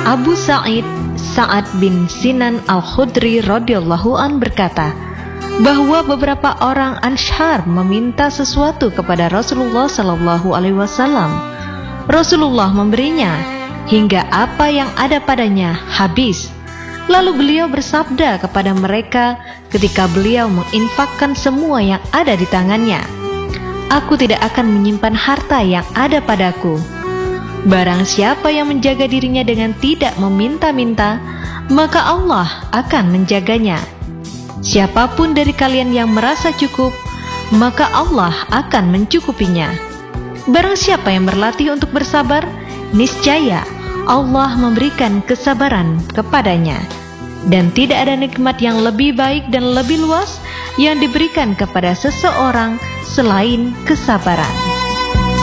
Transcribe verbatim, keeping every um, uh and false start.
Abu Sa'id Sa'ad bin Sinan Al-Khudri radhiyallahu an berkata bahwa beberapa orang Ansyar meminta sesuatu kepada Rasulullah sallallahu alaihi wasallam. Rasulullah memberinya hingga apa yang ada padanya habis. Lalu beliau bersabda kepada mereka ketika beliau menginfakkan semua yang ada di tangannya, "Aku tidak akan menyimpan harta yang ada padaku. Barang siapa yang menjaga dirinya dengan tidak meminta-minta, maka Allah akan menjaganya. Siapapun dari kalian yang merasa cukup, maka Allah akan mencukupinya. Barang siapa yang berlatih untuk bersabar, niscaya Allah memberikan kesabaran kepadanya. Dan tidak ada nikmat yang lebih baik dan lebih luas yang diberikan kepada seseorang selain kesabaran."